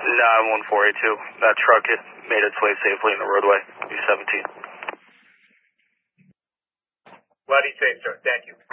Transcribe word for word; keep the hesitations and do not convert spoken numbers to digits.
nine one four eight two. That truck it made its way safely in the roadway. U seventeen. Well, be safe, sir. Thank you.